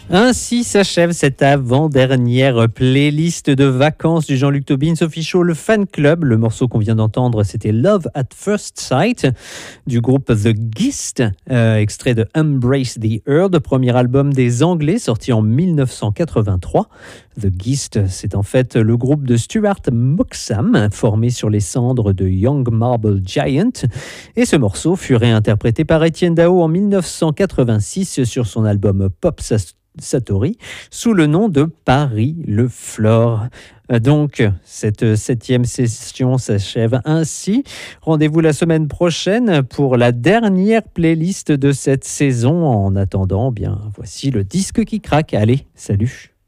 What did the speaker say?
Ainsi s'achève cette avant-dernière playlist de vacances du Jean-Luc Tobin Official Fan Club. Le morceau qu'on vient d'entendre, c'était Love at First Sight du groupe The Gist, extrait de Embrace the Earth, premier album des Anglais sorti en 1983. The Gist, c'est en fait le groupe de Stuart Moxham, formé sur les cendres de Young Marble Giant. Et ce morceau fut réinterprété par Étienne Dao en 1986 sur son album Pop Satori, sous le nom de Paris le Flore. Donc, cette 7e session s'achève ainsi. Rendez-vous la semaine prochaine pour la dernière playlist de cette saison. En attendant, bien, voici le disque qui craque. Allez, salut!